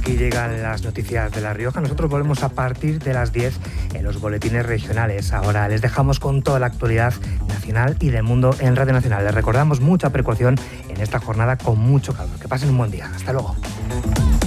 aquí llegan las noticias de La Rioja. Nosotros volvemos a partir de las 10 en los boletines regionales. Ahora les dejamos con toda la actualidad nacional y del mundo en Radio Nacional. Les recordamos mucha precaución en esta jornada con mucho calor. Que pasen un buen día. Hasta luego.